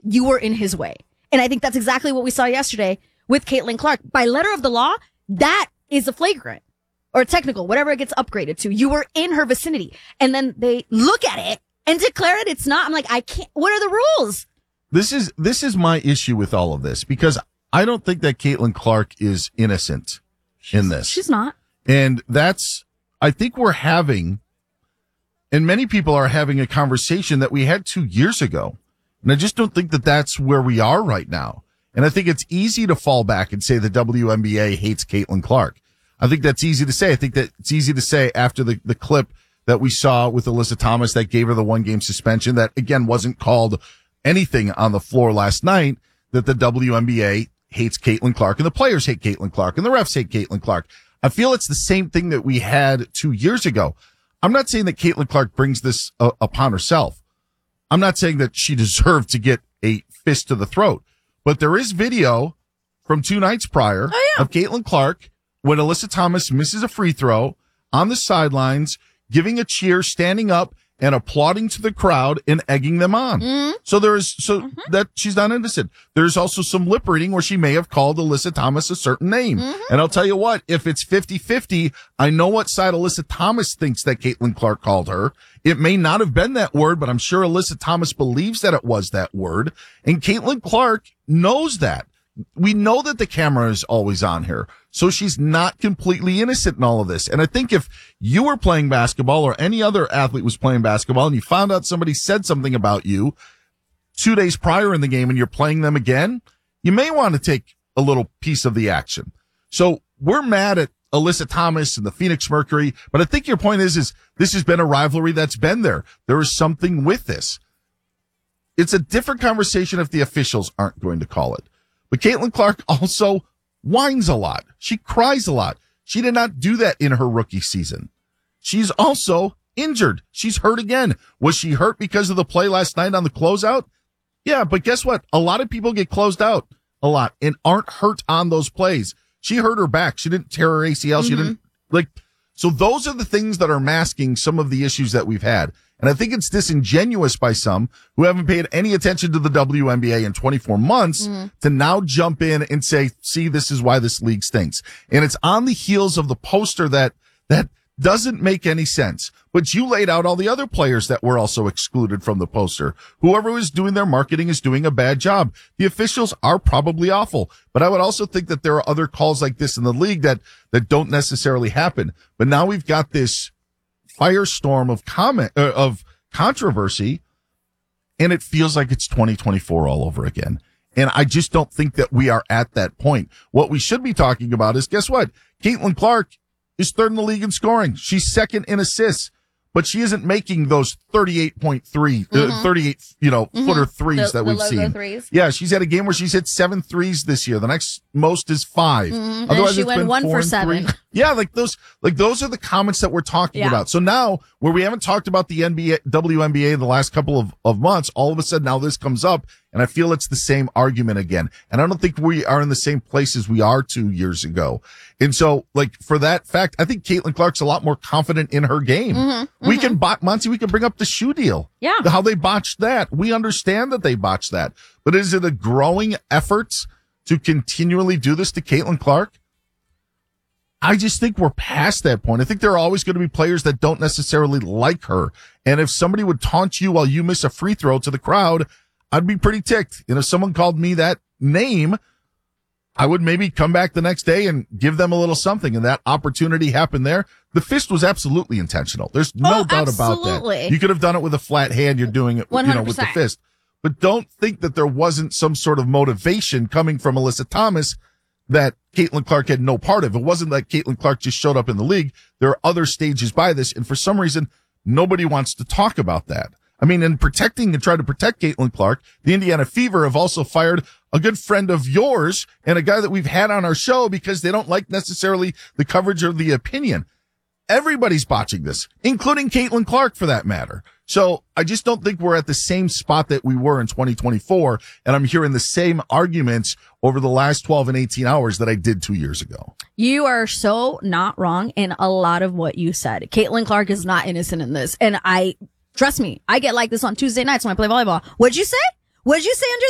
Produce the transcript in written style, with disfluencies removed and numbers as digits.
you were in his way. And I think that's exactly what we saw yesterday with Caitlin Clark. By letter of the law, that is a flagrant or technical, whatever it gets upgraded to. You were in her vicinity. And then they look at it and declare it it's not. I'm like, I can't. What are the rules? This is my issue with all of this, because I don't think that Caitlin Clark is innocent in this. She's not. And I think we're having, and many people are having, a conversation that we had 2 years ago. And I just don't think that that's where we are right now. And I think it's easy to fall back and say the WNBA hates Caitlin Clark. I think that's easy to say. I think that it's easy to say after the clip that we saw with Alyssa Thomas that gave her the 1-game suspension that, again, wasn't called anything on the floor last night, that the WNBA hates Caitlin Clark and the players hate Caitlin Clark and the refs hate Caitlin Clark. I feel it's the same thing that we had 2 years ago. I'm not saying that Caitlin Clark brings this upon herself. I'm not saying that she deserved to get a fist to the throat, but there is video from 2 nights prior of Caitlin Clark when Alyssa Thomas misses a free throw on the sidelines, giving a cheer, standing up and applauding to the crowd and egging them on. So that she's not innocent. There's also some lip reading where she may have called Alyssa Thomas a certain name. And I'll tell you what, if it's 50-50, I know what side Alyssa Thomas thinks that Caitlin Clark called her. It may not have been that word, but I'm sure Alyssa Thomas believes that it was that word. And Caitlin Clark knows that. We know that the camera is always on her. So she's not completely innocent in all of this. And I think if you were playing basketball or any other athlete was playing basketball and you found out somebody said something about you 2 days prior in the game and you're playing them again, you may want to take a little piece of the action. So we're mad at Alyssa Thomas and the Phoenix Mercury, but I think your point is this has been a rivalry that's been there. There is something with this. It's a different conversation if the officials aren't going to call it. But Caitlin Clark also whines a lot. She cries a lot. She did not do that in her rookie season. She's also injured. She's hurt again. Was she hurt because of the play last night on the closeout? Yeah, but guess what? A lot of people get closed out a lot and aren't hurt on those plays. She hurt her back. She didn't tear her ACL. She didn't so those are the things that are masking some of the issues that we've had. And I think it's disingenuous by some who haven't paid any attention to the WNBA in 24 months to now jump in and say, see, this is why this league stinks. And it's on the heels of the poster that doesn't make any sense. But you laid out all the other players that were also excluded from the poster. Whoever was doing their marketing is doing a bad job. The officials are probably awful. But I would also think that there are other calls like this in the league that don't necessarily happen. But now we've got this firestorm of controversy, and it feels like it's 2024 all over again. And I just don't think that we are at that point. What we should be talking about is, guess what? Caitlin Clark is third in the league in scoring. She's second in assists, but she isn't making those 38.3, 38, footer threes that we've seen. Threes. Yeah, she's had a game where she's hit 7 threes this year. The next most is 5. Otherwise, she went 1 for 7. Yeah, those are the comments that we're talking about. So now, where we haven't talked about the WNBA the last couple of months, all of a sudden now this comes up, and I feel it's the same argument again. And I don't think we are in the same place as we are 2 years ago. And so, for that fact, I think Caitlin Clark's a lot more confident in her game. We can bring up the shoe deal. Yeah. How they botched that. We understand that they botched that. But is it a growing effort to continually do this to Caitlin Clark? I just think we're past that point. I think there are always going to be players that don't necessarily like her. And if somebody would taunt you while you miss a free throw to the crowd, I'd be pretty ticked. And if someone called me that name, I would maybe come back the next day and give them a little something. And that opportunity happened there. The fist was absolutely intentional. There's no doubt about that. You could have done it with a flat hand. You're doing it, with the fist. But don't think that there wasn't some sort of motivation coming from Alyssa Thomas that Caitlin Clark had no part of. It wasn't like Caitlin Clark just showed up in the league. There are other stages by this. And for some reason, nobody wants to talk about that. I mean, in protecting and trying to protect Caitlin Clark, the Indiana Fever have also fired a good friend of yours and a guy that we've had on our show because they don't like necessarily the coverage or the opinion. Everybody's botching this, including Caitlin Clark for that matter. So I just don't think we're at the same spot that we were in 2024. And I'm hearing the same arguments over the last 12 and 18 hours that I did 2 years ago. You are so not wrong in a lot of what you said. Caitlin Clark is not innocent in this. And trust me, I get like this on Tuesday nights when I play volleyball. What'd you say? What'd you say under